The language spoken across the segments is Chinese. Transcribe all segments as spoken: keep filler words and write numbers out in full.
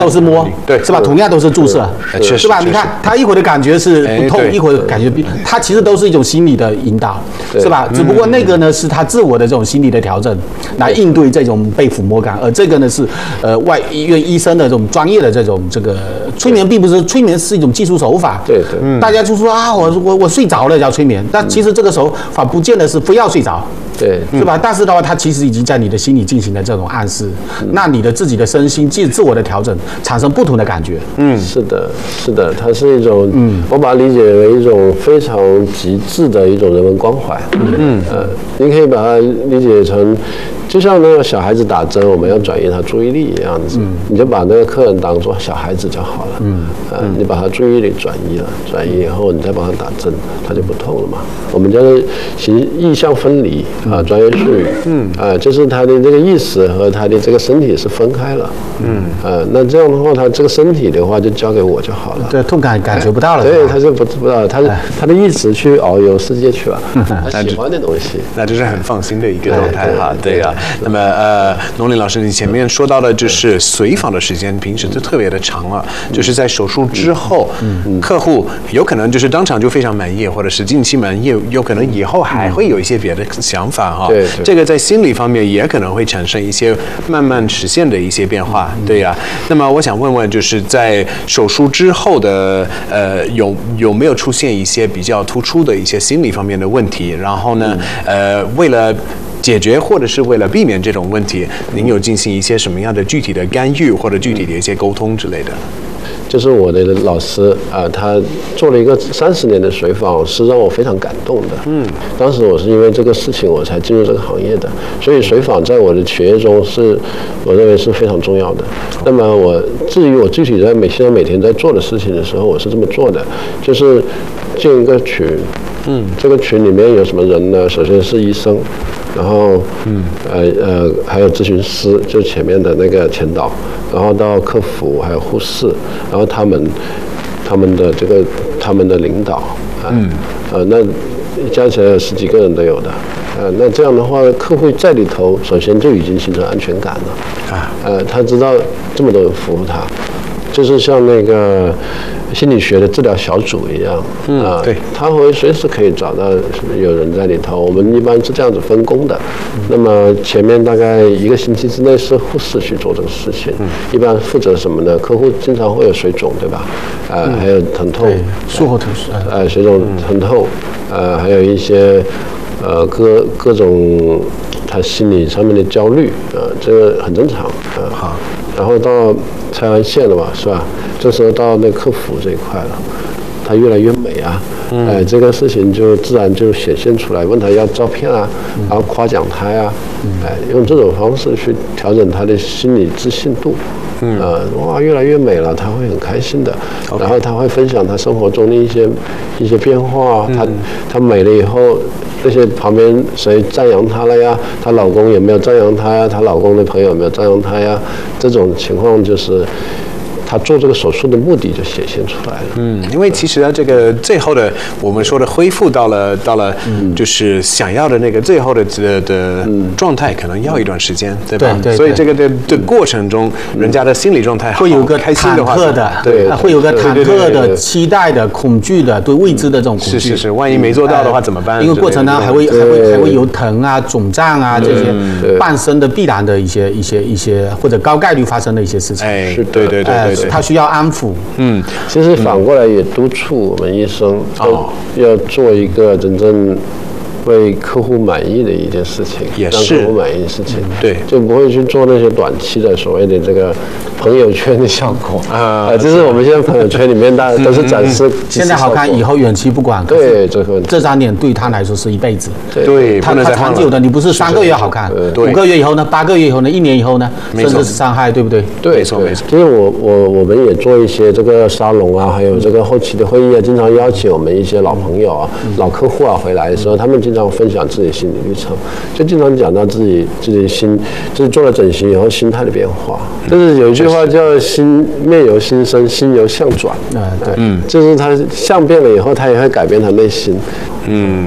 都是摸， 对， 是吧？同样都是注射， 是是吧？你看他一会儿的感觉是不痛，一会儿感觉他其实都是一种心理的引导，是吧？只不过那个呢是他自我的这种心理的调整，来应对这种被抚摸感，而这个呢是呃外医院医生的这种专业的这种这个催眠，并不是催眠是一种技术手法， 对对， 大家就说啊，我我我睡着了叫催眠，但其实这个手法不见得是非要睡着。 对， 是吧？但是的话，它其实已经在你的心里进行了这种暗示，那你的自己的身心自自我的调整，产生不同的感觉。 嗯，是的，是的，它是一种，嗯，我把它理解为一种非常极致的一种人文关怀。嗯，呃，你可以把它理解成，就像那个小孩子打针，我们要转移他注意力一样子，嗯、你就把那个客人当做小孩子就好了。嗯，呃，你把他注意力转移了，转移以后，你再帮他打针，他就不痛了嘛。我们叫做形意象分离。啊，专业术语，嗯，啊，就是他的这个意识和他的这个身体是分开了，嗯，呃，那这样的话，他这个身体的话就交给我就好了， 对，痛感感觉不到了， 对，他就不不知道，他是他的意识去遨游世界去了，他喜欢的东西， 那这是很放心的一个状态哈，对啊。那么呃，农林老师，你前面说到的就是随访的时间，平时就特别的长了，就是在手术之后，客户有可能就是当场就非常满意，或者是近期满意，有可能以后还会有一些别的想法。哈， 对， 这个在心理方面也可能会产生一些慢慢实现的一些变化，对呀、啊。那么我想问问，就是在手术之后的呃，有有没有出现一些比较突出的一些心理方面的问题？然后呢，呃，为了解决或者是为了避免这种问题，您有进行一些什么样的具体的干预或者具体的一些沟通之类的？ 就是我的老师啊、呃，他做了一个三十年的随访，是让我非常感动的。嗯，当时我是因为这个事情我才进入这个行业的，所以随访在我的学业中是，我认为是非常重要的。那么我至于我具体在每现在每天在做的事情的时候，我是这么做的，就是建一个群。嗯，这个群里面有什么人呢？首先是医生，然后嗯呃呃还有咨询师，就前面的那个前导，然后到客服还有护士，然后他们他们的这个他们的领导啊，嗯呃那加起来有十几个人都有的，呃那这样的话，客户在里头首先就已经形成安全感了啊，呃他知道这么多人服务他。就是像那个心理学的治疗小组一样，嗯，啊，对，他会随时可以找到有人在里头。我们一般是这样子分工的。嗯、那么前面大概一个星期之内是护士去做这个事情，嗯、一般负责什么呢？客户经常会有水肿，对吧？啊、呃，嗯、还有疼痛， 术后疼痛， 呃，水肿、疼痛，呃，还有一些呃各各种他心理上面的焦虑，呃，这个很正常，呃，好。然后到拆完线了嘛，是吧？这时候到那客服这一块了，他越来越美啊，嗯、哎，这个事情就自然就显现出来。问他要照片啊，嗯、然后夸奖他呀，嗯、哎，用这种方式去调整他的心理自信度。嗯，呃，哇，越来越美了，他会很开心的。Okay. 然后他会分享他生活中的一些一些变化。嗯、他他美了以后。那些旁边谁赞扬她了呀？她老公有没有赞扬她呀？她老公的朋友有没有赞扬她呀？这种情况就是她做这个手术的目的就显现出来了。 嗯，因为其实呢，这个最后的我们说的恢复到了到了，就是想要的那个最后的的的状态，可能要一段时间，对吧？ 对对。 所以这个的的过程中，人家的心理状态会有个开心的话， 忐忑的，对，会有个忐忑的、期待的、恐惧的、对未知的这种恐惧。 是是是，万一没做到的话怎么办？ 因为过程呢还会还会还会有疼啊、肿胀啊这些伴生的必然的一些一些一些或者高概率发生的一些事情。 哎，对对对对对。 他需要安抚。 嗯，其实反过来也督促我们医生要要做一个真正为客户满意的一件事情， 也是让客户满意的事情， 嗯、对， 就不会去做那些短期的所谓的这个朋友圈的效果啊、呃，就是我们现在朋友圈里面大家都是展示、嗯、 现在好看，以后远期不管， 对，这个这张脸对他来说是一辈子， 对， 他他长久的，你不是三个月好看，五个月以后呢，八个月以后呢，一年以后呢，甚至是伤害，对不对？ 对， 没错没错。 其实我我我们也做一些这个沙龙啊，还有这个后期的会议啊，经常邀请我们一些老朋友啊、嗯、老客户啊回来的时候，他们经常分享自己心理历程，就经常讲到自己自己心，就是做了整形以后心态的变化。就是有一句话叫“心面由心生，心由相转”。啊，对，嗯，就是他相变了以后，他也会改变他内心。 嗯，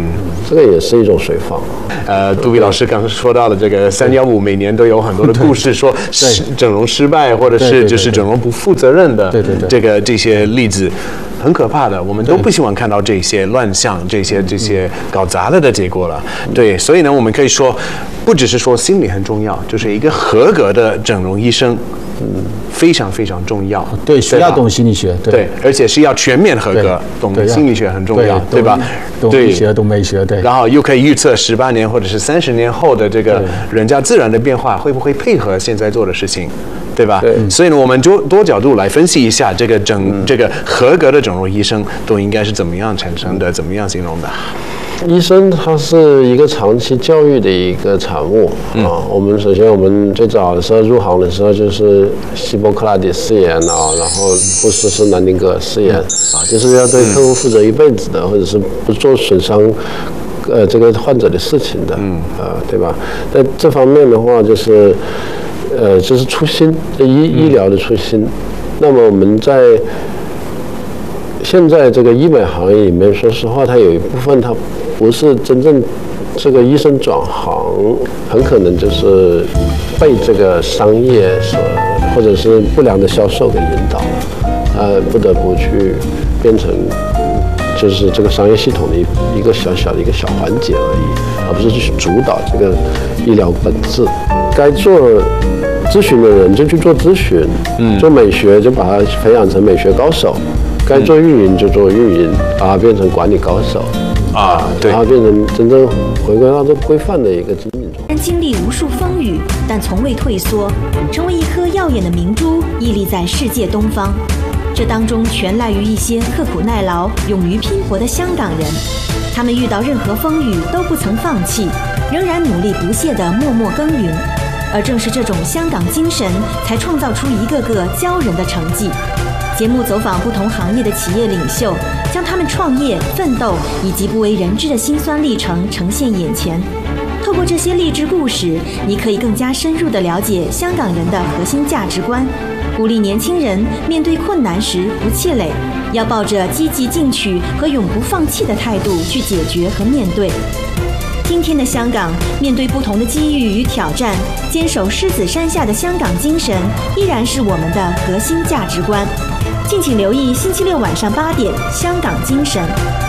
这个也是一种随访。 呃，杜比老师刚刚说到了这个三幺五，每年都有很多的故事，说整容失败或者是就是整容不负责任的这个这些例子。很可怕的，我们都不希望看到这些乱象、这些这些搞砸了的结果了。对，所以呢，我们可以说，不只是说心理很重要，就是一个合格的整容医生，嗯，非常非常重要。 对，需要懂心理学，对， 对，而且是要全面合格，懂心理学很重要，对吧？ 懂医学，懂美学，对。 然后又可以预测十八年或者是三十年后的这个人家自然的变化会不会配合现在做的事情。对吧？对，所以呢，我们就多角度来分析一下这个整、嗯、这个合格的整容医生都应该是怎么样产生的，怎么样形容的？ 医生他是一个长期教育的一个产物、嗯、啊。我们首先我们最早的时候入行的时候就是希波克拉底誓言啊，然后护士是南丁格尔誓言、嗯、啊，就是要对客户负责一辈子的，嗯、或者是不做损伤。呃，这个患者的事情的，嗯，呃，对吧？在这方面的话，就是。呃，这是初心，医医疗的初心。那么我们在现在这个医美行业里面，说实话，它有一部分它不是真正这个医生转行，很可能就是被这个商业所或者是不良的销售给引导了，呃，不得不去变成就是这个商业系统的一一个小小的一个小环节而已，而不是去主导这个医疗本质。该做咨询的人就去做咨询，嗯，做美学就把它培养成美学高手，该做运营就做运营，把它变成管理高手，啊，对，把它变成真正回归到这规范的一个经营中。 经历无数风雨，但从未退缩，成为一颗耀眼的明珠，屹立在世界东方。这当中全赖于一些刻苦耐劳、勇于拼搏的香港人，他们遇到任何风雨都不曾放弃，仍然努力不懈地默默耕耘。而正是这种香港精神，才创造出一个个骄人的成绩。节目走访不同行业的企业领袖，将他们创业、奋斗以及不为人知的辛酸历程呈现眼前。透过这些励志故事，你可以更加深入地了解香港人的核心价值观，鼓励年轻人面对困难时不气馁，要抱着积极进取和永不放弃的态度去解决和面对。今天的香港，面对不同的机遇与挑战，坚守狮子山下的香港精神依然是我们的核心价值观。敬请留意星期六晚上八点《香港精神》。